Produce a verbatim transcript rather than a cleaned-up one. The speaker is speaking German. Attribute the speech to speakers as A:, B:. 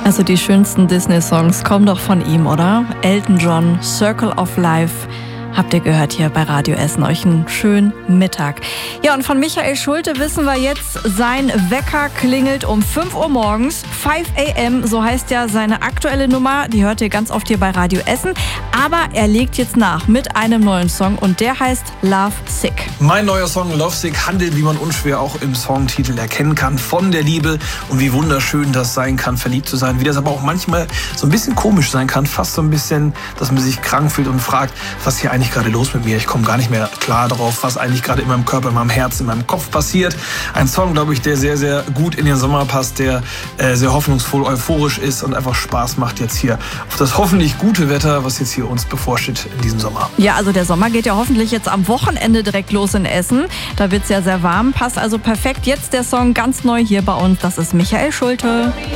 A: Also die schönsten Disney-Songs kommen doch von ihm, oder? Elton John, Circle of Life. Habt ihr gehört hier bei Radio Essen. Euch einen schönen Mittag. Ja, und von Michael Schulte wissen wir jetzt, sein Wecker klingelt um fünf Uhr morgens. fünf a m, so heißt ja seine aktuelle Nummer. Die hört ihr ganz oft hier bei Radio Essen. Aber er legt jetzt nach mit einem neuen Song und der heißt Love Sick.
B: Mein neuer Song Love Sick handelt, wie man unschwer auch im Songtitel erkennen kann, von der Liebe und wie wunderschön das sein kann, verliebt zu sein. Wie das aber auch manchmal so ein bisschen komisch sein kann, fast so ein bisschen, dass man sich krank fühlt und fragt, was hier eigentlich gerade los mit mir? Ich komme gar nicht mehr klar darauf, was eigentlich gerade in meinem Körper, in meinem Herz, in meinem Kopf passiert. Ein Song, glaube ich, der sehr, sehr gut in den Sommer passt, der äh, sehr hoffnungsvoll, euphorisch ist und einfach Spaß macht jetzt hier auf das hoffentlich gute Wetter, was jetzt hier uns bevorsteht in diesem Sommer.
A: Ja, also der Sommer geht ja hoffentlich jetzt am Wochenende direkt los in Essen. Da wird es ja sehr warm, passt also perfekt. Jetzt der Song ganz neu hier bei uns, das ist Michael Schulte.